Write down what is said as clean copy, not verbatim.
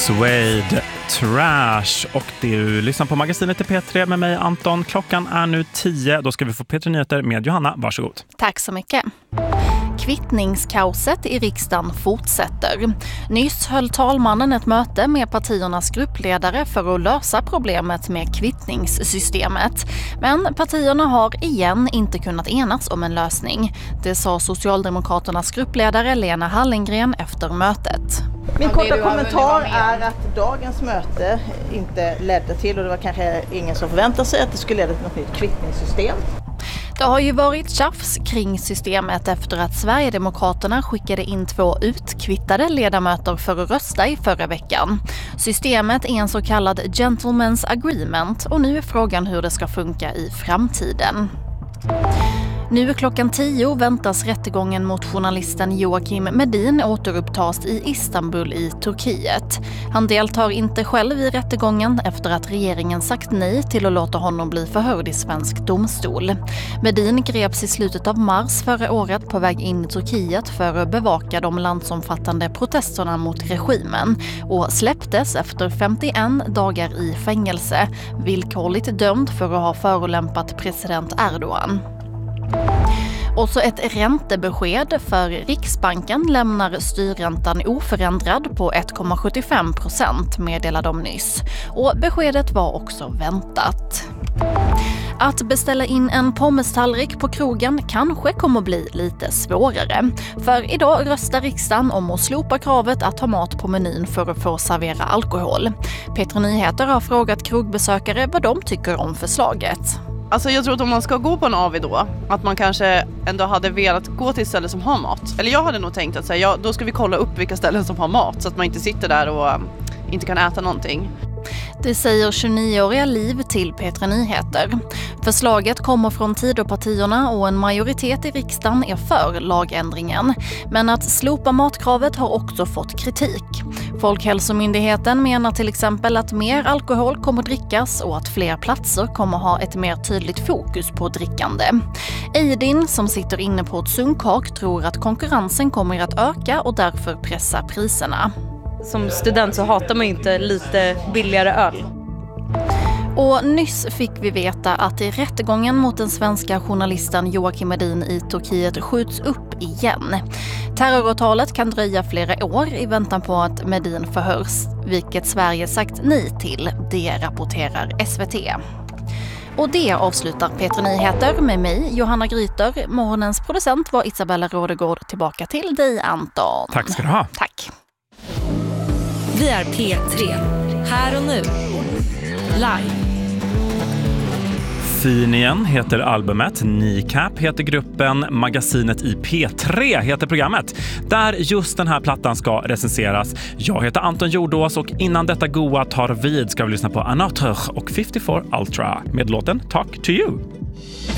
Suede Trash, och du lyssnar på magasinet i P3 med mig Anton. Klockan är nu 10. Då ska vi få P3-nyheter med Johanna. Varsågod. Tack så mycket. Kvittningskaoset i riksdagen fortsätter. Nyss höll talmannen ett möte med partiernas gruppledare för att lösa problemet med kvittningssystemet. Men partierna har igen inte kunnat enas om en lösning. Det sa Socialdemokraternas gruppledare Lena Hallengren efter mötet. Min korta kommentar är att dagens möte inte ledde till, och det var kanske ingen som förväntade sig att det skulle leda till något nytt kvittningssystem. Det har ju varit tjafs kring systemet efter att Sverigedemokraterna skickade in 2 utkvittade ledamöter för att rösta i förra veckan. Systemet är en så kallad gentleman's agreement, och nu är frågan hur det ska funka i framtiden. Nu klockan 10 väntas rättegången mot journalisten Joakim Medin återupptas i Istanbul i Turkiet. Han deltar inte själv i rättegången efter att regeringen sagt nej till att låta honom bli förhörd i svensk domstol. Medin greps i slutet av mars förra året på väg in i Turkiet för att bevaka de landsomfattande protesterna mot regimen och släpptes efter 51 dagar i fängelse, villkorligt dömd för att ha förolämpat president Erdogan. Och så ett räntebesked för Riksbanken lämnar styrräntan oförändrad på 1,75%, meddelade de nyss. Och beskedet var också väntat. Att beställa in en pommestallrik på krogen kanske kommer bli lite svårare. För idag röstar riksdagen om att slopa kravet att ha mat på menyn för att få servera alkohol. P3 Nyheter har frågat krogbesökare vad de tycker om förslaget. Alltså jag tror att om man ska gå på en AV då, att man kanske ändå hade velat gå till ställen som har mat. Eller jag hade nog tänkt att säga, då ska vi kolla upp vilka ställen som har mat så att man inte sitter där och inte kan äta någonting. Det säger 29-åriga Liv till P3 Nyheter. Förslaget kommer från Tidöpartierna och en majoritet i riksdagen är för lagändringen. Men att slopa matkravet har också fått kritik. Folkhälsomyndigheten menar till exempel att mer alkohol kommer drickas och att fler platser kommer ha ett mer tydligt fokus på drickande. Eidin, som sitter inne på ett sunkak, tror att konkurrensen kommer att öka och därför pressa priserna. Som student så hatar man inte lite billigare öl. Och nyss fick vi veta att i rättegången mot den svenska journalisten Joakim Medin i Turkiet skjuts upp igen. Terroråtalet kan dröja flera år i väntan på att Medin förhörs, vilket Sverige sagt nej till, det rapporterar SVT. Och det avslutar P3 Nyheter med mig, Johanna Gryter. Morgonens producent var Isabella Rådegård. Tillbaka till dig, Anton. Tack ska du ha. Tack. Vi är P3, här och nu, live. Fin igen heter albumet, Kneecap heter gruppen, magasinet i P3 heter programmet, där just den här plattan ska recenseras. Jag heter Anton Jordås och innan detta goa tar vid ska vi lyssna på Another och 54 Ultra med låten Talk to You.